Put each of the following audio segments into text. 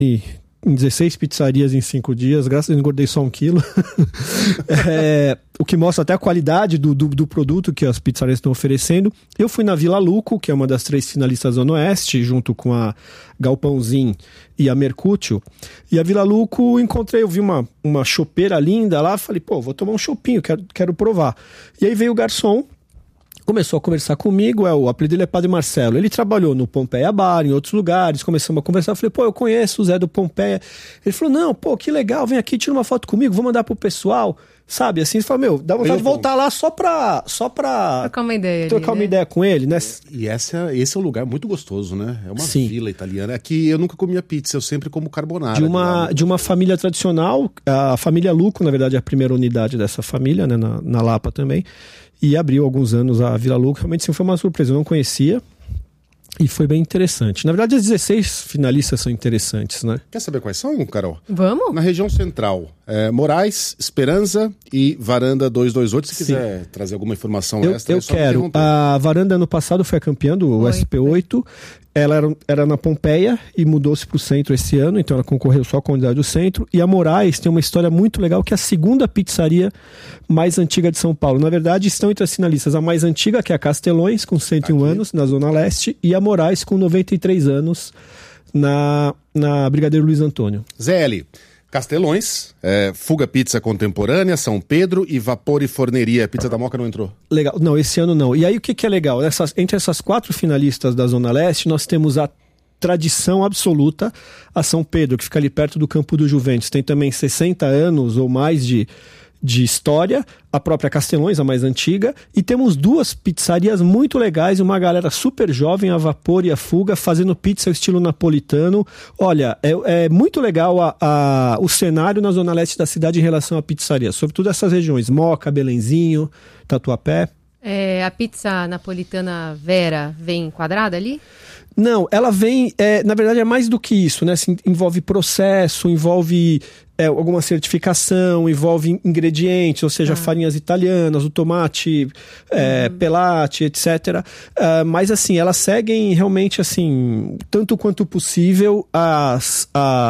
em 16 pizzarias em 5 dias, graças a Deus engordei só 1 quilo. O que mostra até a qualidade do produto que as pizzarias estão oferecendo. Eu fui na Vila Luco, que é uma das 3 finalistas da Zona Oeste, junto com a Galpãozinho e a Mercúcio. E a Vila Luco, eu vi uma chopeira linda lá, falei, vou tomar um chopinho, quero provar. E aí veio o garçom, começou a conversar comigo, o apelido dele é Padre Marcelo. Ele trabalhou no Pompeia Bar, em outros lugares, começamos a conversar. Eu falei, eu conheço o Zé do Pompeia. Ele falou, não, que legal, vem aqui, tira uma foto comigo, vou mandar pro pessoal. Sabe, assim, você fala, dá vontade de voltar lá só pra trocar uma ideia. Trocar uma ideia com ele, né? E esse é um lugar muito gostoso, né? É uma vila italiana. Aqui eu nunca comia pizza, eu sempre como carbonara. De uma família tradicional, a família Luco, na verdade, é a primeira unidade dessa família, né? Na Lapa também. E abriu há alguns anos a Vila Luco. Realmente sim, foi uma surpresa, eu não conhecia. E foi bem interessante. Na verdade, as 16 finalistas são interessantes, né? Quer saber quais são, Carol? Vamos? Na região central, Moraes, Esperança e Varanda 228. Se quiser trazer alguma informação extra, eu quero. A Varanda, ano passado, foi a campeã do SP8. Ela era na Pompeia e mudou-se para o centro esse ano, então ela concorreu só com a unidade do centro. E a Moraes tem uma história muito legal, que é a segunda pizzaria mais antiga de São Paulo. Na verdade, estão entre as finalistas a mais antiga, que é a Castelões, com 101 anos, na Zona Leste, e a Moraes, com 93 anos, na Brigadeiro Luiz Antônio. ZL, Castelões, Fuga Pizza Contemporânea, São Pedro e Vapor e Forneria. Pizza da Moca não entrou? Legal. Não, esse ano não. E aí o que é legal? Entre essas 4 finalistas da Zona Leste, nós temos a tradição absoluta, a São Pedro, que fica ali perto do Campo do Juventus. Tem também 60 anos ou mais de história, a própria Castelões, a mais antiga, e temos 2 pizzarias muito legais, uma galera super jovem, a Vapor e a Fuga, fazendo pizza ao estilo napolitano. Olha, é muito legal o cenário na Zona Leste da cidade em relação à pizzaria, sobretudo essas regiões, Moca, Belenzinho, Tatuapé. A pizza napolitana Vera vem quadrada ali? Não, ela vem, na verdade é mais do que isso, né? Assim, envolve processo, envolve alguma certificação, envolve ingredientes, ou seja, farinhas italianas, o tomate, pelate, etc. Mas assim, elas seguem realmente assim, tanto quanto possível as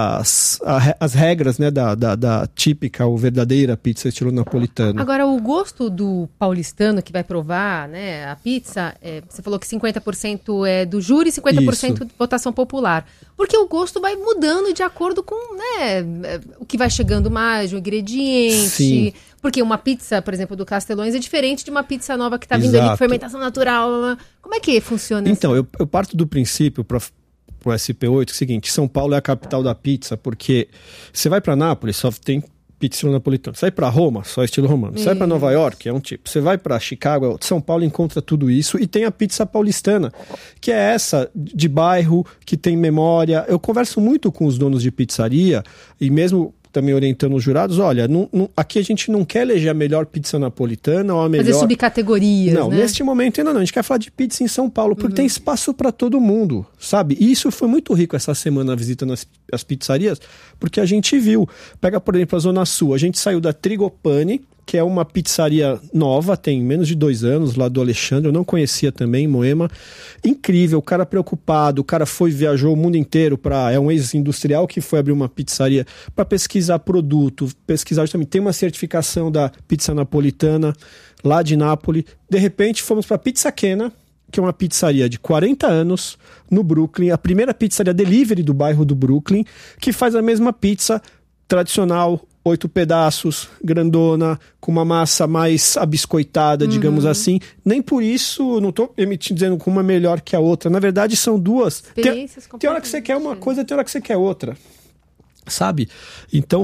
regras, né, da típica ou verdadeira pizza estilo napolitano. Agora, o gosto do paulistano que vai provar, né, a pizza, você falou que 50% é do júri e 50% de votação popular. Porque o gosto vai mudando de acordo com, né, o que vai chegando mais, o ingrediente. Sim. Porque uma pizza, por exemplo, do Castelões é diferente de uma pizza nova que está vindo ali de fermentação natural. Como é que funciona isso? Então, eu parto do princípio, para o SP8, que é o seguinte: São Paulo é a capital da pizza, porque você vai para Nápoles, só tem pizza estilo napolitano. Você vai para Roma, só estilo romano. Você vai para Nova York, é um tipo. Você vai para Chicago, São Paulo encontra tudo isso. E tem a pizza paulistana, que é essa de bairro, que tem memória. Eu converso muito com os donos de pizzaria, e mesmo também orientando os jurados, olha, aqui a gente não quer eleger a melhor pizza napolitana ou a melhor... Fazer subcategorias, não, né? Neste momento ainda não. A gente quer falar de pizza em São Paulo, porque tem espaço para todo mundo, sabe? E isso foi muito rico essa semana visitando as pizzarias, porque a gente viu. Pega, por exemplo, a Zona Sul. A gente saiu da Trigopani, que é uma pizzaria nova, tem menos de 2 anos, lá do Alexandre, eu não conhecia também, em Moema. Incrível, o cara preocupado, o cara viajou o mundo inteiro, é um ex-industrial que foi abrir uma pizzaria para pesquisar produto, pesquisar também, tem uma certificação da pizza napolitana, lá de Nápoles. De repente, fomos para Pizza Quena, que é uma pizzaria de 40 anos, no Brooklyn, a primeira pizzaria delivery do bairro do Brooklyn, que faz a mesma pizza tradicional, 8 pedaços, grandona, com uma massa mais abiscoitada, digamos assim. Nem por isso, não estou dizendo que uma é melhor que a outra. Na verdade, são duas. Tem hora que você quer uma coisa, tem hora que você quer outra. Sabe? Então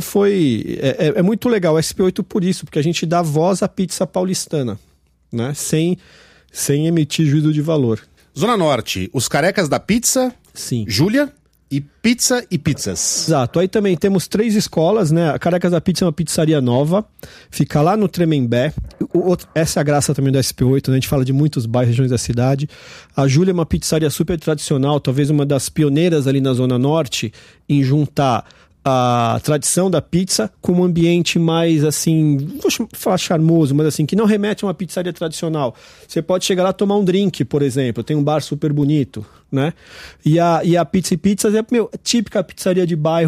é muito legal o SP8 por isso, porque a gente dá voz à pizza paulistana, né? Sem emitir juízo de valor. Zona Norte, os carecas da pizza. Sim. Júlia. E pizza e pizzas. Exato, aí também temos 3 escolas, né? A Carecas da Pizza é uma pizzaria nova, fica lá no Tremembé. Essa é a graça também do SP8, né? A gente fala de muitos bairros, regiões da cidade. A Júlia é uma pizzaria super tradicional, talvez uma das pioneiras ali na Zona Norte, em juntar a tradição da pizza com um ambiente mais, assim, vou falar charmoso, mas assim, que não remete a uma pizzaria tradicional. Você pode chegar lá e tomar um drink, por exemplo. Tem um bar super bonito, né? E a Pizza e Pizzas é, típica pizzaria de bairro,